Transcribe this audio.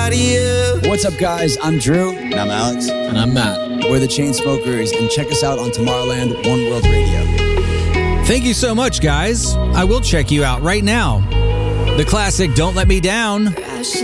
somebody else. What's up, guys? I'm Drew. And I'm Alex. And I'm Matt. We're the Chainsmokers, and check us out on Tomorrowland One World Radio. Thank you so much, guys. I will check you out right now. The classic Don't Let Me Down